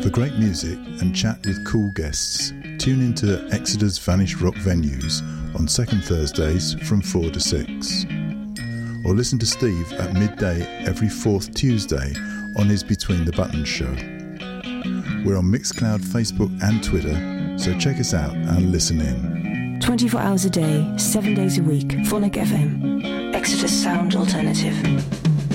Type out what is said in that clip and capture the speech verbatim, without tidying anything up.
For great music and chat with cool guests, tune into Exeter's Vanished Rock venues on second Thursdays from four to six. Or listen to Steve at midday every fourth Tuesday on his Between the Buttons show. We're on Mixcloud, Facebook and Twitter, so check us out and listen in. twenty-four hours a day, seven days a week, Phonic F M. Exeter's sound alternative.